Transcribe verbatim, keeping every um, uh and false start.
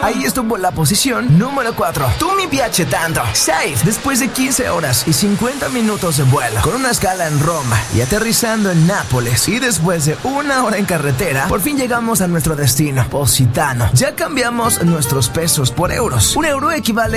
Ahí estuvo la posición número cuatro. Tu mi piace tanto. Safe, después de quince horas y cincuenta minutos de vuelo, con una escala en Roma y aterrizando en Nápoles, y después de una hora en carretera, por fin llegamos a nuestro destino, Positano. Ya cambiamos nuestros pesos por euros. Un euro equivale